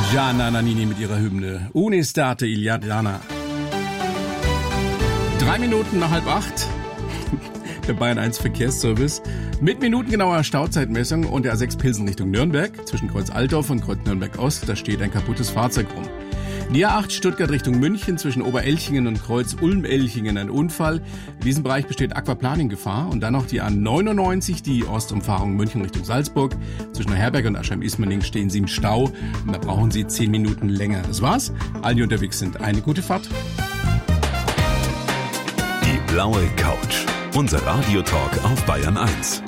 Gianna Nannini mit ihrer Hymne Un'estate italiana. 3 Minuten nach 7:30. Der Bayern 1 Verkehrsservice mit minutengenauer Stauzeitmessung und der A6 Pilsen Richtung Nürnberg. Zwischen Kreuz Altdorf und Kreuz Nürnberg Ost, da steht ein kaputtes Fahrzeug rum. Die A8 Stuttgart Richtung München zwischen Oberelchingen und Kreuz Ulm-Elchingen ein Unfall. In diesem Bereich besteht Aquaplaning-Gefahr. Und dann noch die A99, die Ostumfahrung München Richtung Salzburg. Zwischen Herberg und Aschheim-Ismaning stehen Sie im Stau. Und da brauchen Sie 10 Minuten länger. Das war's. Allen, die unterwegs sind, eine gute Fahrt. Die blaue Couch. Unser Radiotalk auf Bayern 1.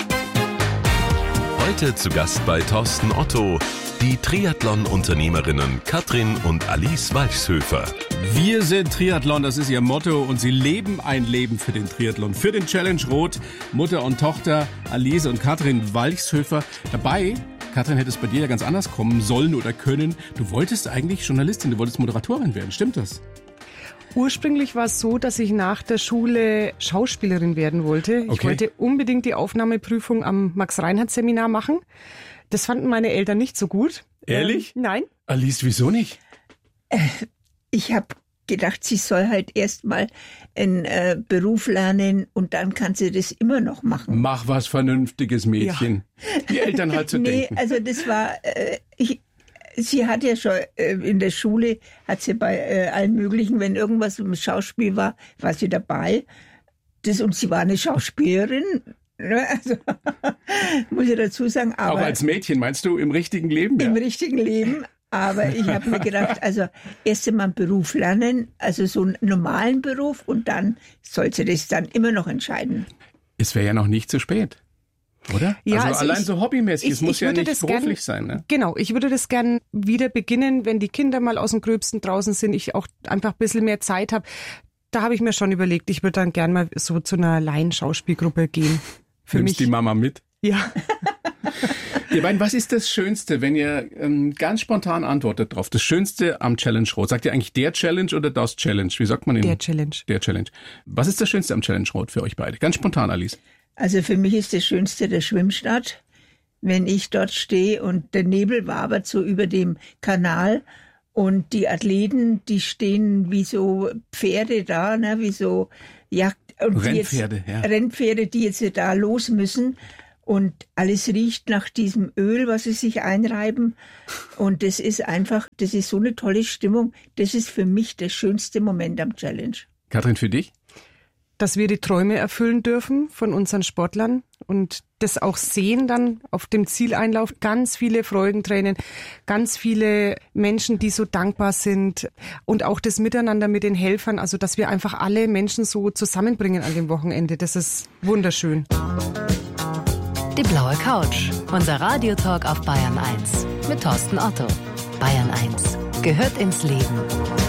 Heute zu Gast bei Thorsten Otto die Triathlon-Unternehmerinnen Katrin und Alice Walchshöfer. Wir sind Triathlon, das ist ihr Motto und sie leben ein Leben für den Triathlon. Für den Challenge Rot, Mutter und Tochter Alice und Katrin Walchshöfer. Dabei, Katrin, hätte es bei dir ja ganz anders kommen sollen oder können. Du wolltest eigentlich Journalistin, du wolltest Moderatorin werden, stimmt das? Ursprünglich war es so, dass ich nach der Schule Schauspielerin werden wollte. Ich wollte unbedingt die Aufnahmeprüfung am Max-Reinhardt-Seminar machen. Das fanden meine Eltern nicht so gut. Ehrlich? Nein. Alice, wieso nicht? Ich habe gedacht, sie soll halt erst mal einen Beruf lernen und dann kann sie das immer noch machen. Mach was Vernünftiges, Mädchen. Ja. Die Eltern halt zu denken. Nee, also das war... Sie hat ja schon in der Schule, hat sie bei allen möglichen, wenn irgendwas im Schauspiel war, war sie dabei. Und sie war eine Schauspielerin. Also, muss ich dazu sagen. Aber auch als Mädchen, meinst du, im richtigen Leben? Ja. Im richtigen Leben. Aber ich habe mir gedacht, also erst einmal einen Beruf lernen, also so einen normalen Beruf und dann soll sie das dann immer noch entscheiden. Es wäre ja noch nicht zu spät. Oder? Ja, also allein so hobbymäßig, es muss ja nicht beruflich sein. Ne? Genau, ich würde das gern wieder beginnen, wenn die Kinder mal aus dem Gröbsten draußen sind, ich auch einfach ein bisschen mehr Zeit habe. Da habe ich mir schon überlegt, ich würde dann gern mal so zu einer Laienschauspielgruppe gehen. Nimmst die Mama mit? Ja. Ihr beiden, was ist das Schönste, wenn ihr ganz spontan antwortet drauf? Das Schönste am Challenge Rot. Sagt ihr eigentlich der Challenge oder das Challenge? Wie sagt man denn? Der Challenge. Der Challenge. Was ist das Schönste am Challenge Rot für euch beide? Ganz spontan, Alice. Also für mich ist das Schönste der Schwimmstart, wenn ich dort stehe und der Nebel wabert so über dem Kanal und die Athleten, die stehen wie so Pferde da, ne, wie so Jagd und Rennpferde, Rennpferde, die jetzt da los müssen und alles riecht nach diesem Öl, was sie sich einreiben und das ist so eine tolle Stimmung. Das ist für mich der schönste Moment am Challenge. Katrin, für dich? Dass wir die Träume erfüllen dürfen von unseren Sportlern und das auch sehen dann auf dem Zieleinlauf. Ganz viele Freudentränen, ganz viele Menschen, die so dankbar sind und auch das Miteinander mit den Helfern, also dass wir einfach alle Menschen so zusammenbringen an dem Wochenende. Das ist wunderschön. Die blaue Couch, unser Radiotalk auf Bayern 1 mit Thorsten Otto. Bayern 1 gehört ins Leben.